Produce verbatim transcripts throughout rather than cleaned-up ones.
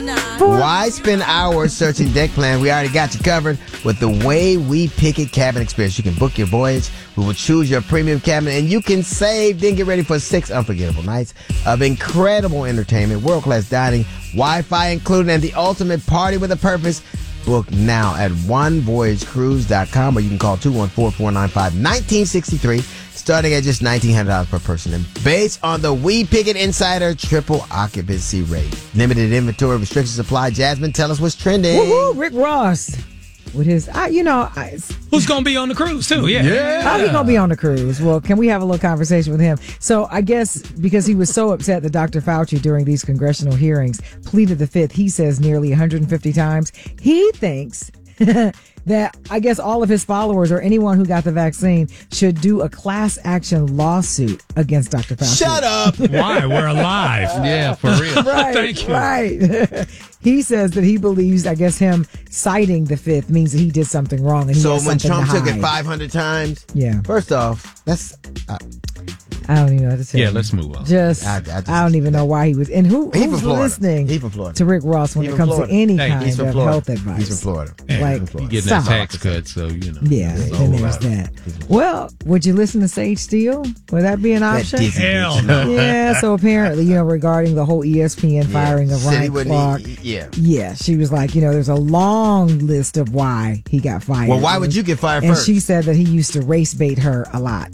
Why spend hours searching deck plans? We already got you covered with the Way We Pick It cabin experience. You can book your voyage. We will choose your premium cabin, and you can save. Then get ready for six unforgettable nights of incredible entertainment, world-class dining, Wi-Fi included, and the ultimate party with a purpose. Book now at one voyage cruise dot com, or you can call two one four, four nine five, one nine six three, starting at just nineteen hundred dollars per person. And based on the We Pick It Insider triple occupancy rate. Limited inventory, restrictions apply. Jasmine, tell us what's trending. Woo-hoo, Rick Ross. With his, I, you know, I, who's going to be on the cruise too? Yeah, yeah. How's he going to be on the cruise? Well, can we have a little conversation with him? So I guess because he was so upset that Doctor Fauci during these congressional hearings pleaded the fifth, he says nearly one hundred fifty times. He thinks that I guess all of his followers or anyone who got the vaccine should do a class action lawsuit against Doctor Fauci. Shut up! Why? We're alive. Yeah, for real. Right, Thank you. Right. He says that he believes, I guess, him citing the fifth means that he did something wrong. And he So has when something Trump to took it hide. five hundred times, Yeah. first off, that's uh, I don't even know what to tell Yeah, you. let's move on. Just, I- I, I just- don't even know why he was. And who, He who's from Florida. listening He from Florida. to Rick Ross when He it from comes Florida. to any Hey, kind he's from of Florida. health advice? He's from Florida. Like, He's from You Florida. getting that Stop. tax cut, so you know. Yeah, it's and all there's about that. Well, would you listen to Sage Steele? Would that be an That option? dizzy Hell bitch. no. Yeah, so apparently, you know, regarding the whole E S P N firing of City Ryan wouldn't Clark. e- yeah. Yeah, she was like, you know, there's a long list of why he got fired. Well, why would you get fired And first? she said that he used to race bait her a lot.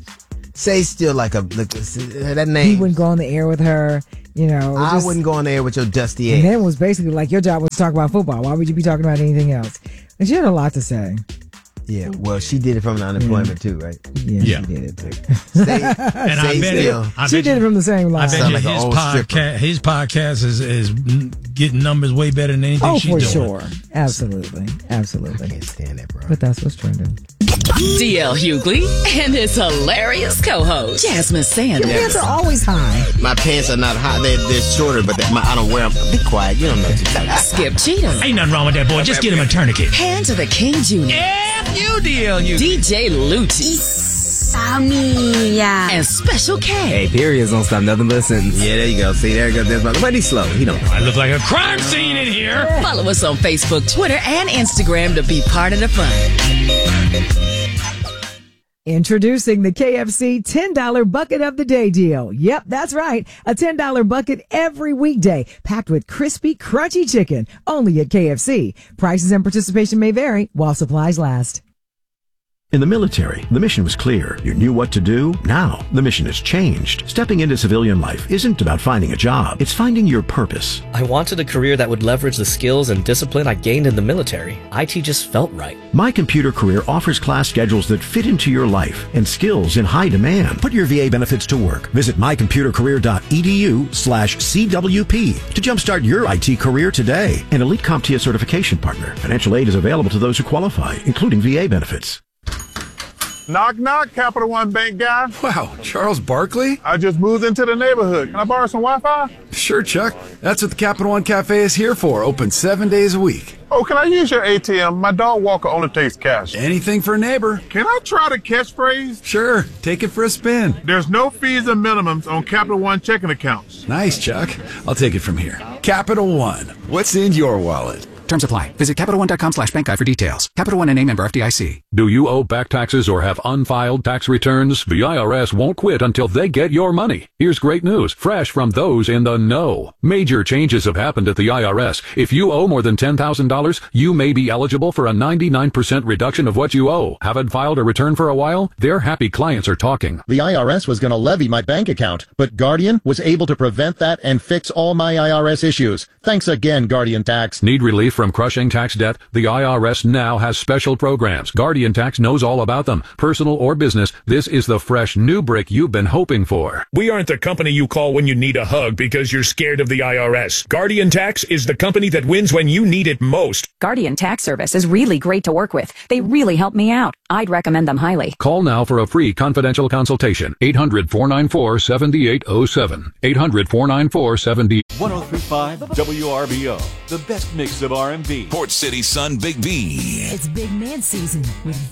Say still like a look, that name. He wouldn't go on the air with her, you know. I just- wouldn't go on there with your dusty And ass. then it was basically like, your job was to talk about football. Why would you be talking about anything else? And she had a lot to say. Yeah, well, she did it from the unemployment too, right? Yeah, Yeah. she did it too. Say, And I say bet, still. it, I She bet did it you, from the same I line. bet Sound you like an his old stripper. podcast, his podcast is, is getting numbers way better than anything Oh, she's for doing. sure. Absolutely. I Absolutely. can't stand that, bro. But that's what's trending. D L Hughley and his hilarious co-host, Jasmine Your Sanders. pants are always high. My pants are not hot. They're, they're shorter, but they, my, I don't wear them. Be quiet. You don't know what you're talking about. Skip Cheatham. Ain't nothing wrong with that boy. Just get him a tourniquet. Hand to the King Junior F you, D L U. D J Lucci. Samia. And Special K. Hey, periods don't stop nothing but a sentence. Yeah, there you go. See, there you go. There's my, but he's slow. He don't know. I look like a crime scene in here. Follow us on Facebook, Twitter, and Instagram to be part of the fun. Introducing the K F C ten dollar bucket of the day deal. Yep, that's right. A ten dollar bucket every weekday, packed with crispy, crunchy chicken, only at K F C. Prices and participation may vary while supplies last. In the military, the mission was clear. You knew what to do. Now, the mission has changed. Stepping into civilian life isn't about finding a job. It's finding your purpose. I wanted a career that would leverage the skills and discipline I gained in the military. I T just felt right. My Computer Career offers class schedules that fit into your life and skills in high demand. Put your V A benefits to work. Visit my computer career dot e d u slash C W P to jumpstart your I T career today. An Elite CompTIA certification partner. Financial aid is available to those who qualify, including V A benefits. Knock, knock, Capital One Bank guy. Wow, Charles Barkley? I just moved into the neighborhood. Can I borrow some Wi-Fi? Sure, Chuck. That's what the Capital One Cafe is here for, open seven days a week. Oh, can I use your A T M? My dog walker only takes cash. Anything for a neighbor. Can I try the catchphrase? Sure, take it for a spin. There's no fees and minimums on Capital One checking accounts. Nice, Chuck. I'll take it from here. Capital One. What's in your wallet? Terms apply. Visit Capital One dot com slash bank guide for details. Capital One and a member F D I C. Do you owe back taxes or have unfiled tax returns? The I R S won't quit until they get your money. Here's great news, fresh from those in the know. Major changes have happened at the I R S. If you owe more than ten thousand dollars, you may be eligible for a ninety-nine percent reduction of what you owe. Haven't filed a return for a while? Their happy clients are talking. The I R S was going to levy my bank account, but Guardian was able to prevent that and fix all my I R S issues. Thanks again, Guardian Tax. Need relief from crushing tax debt? The I R S now has special programs. Guardian Tax knows all about them. Personal or business, this is the fresh new brick you've been hoping for. We aren't the company you call when you need a hug because you're scared of the I R S. Guardian Tax is the company that wins when you need it most. Guardian Tax Service is really great to work with. They really help me out. I'd recommend them highly. Call now for a free confidential consultation. eight hundred, four nine four, seven eight zero seven. eight hundred, four nine four, seven eight zero seven. one oh three point five W R B O, the best mix of R and B. Port City Sun Big B. It's Big Man season with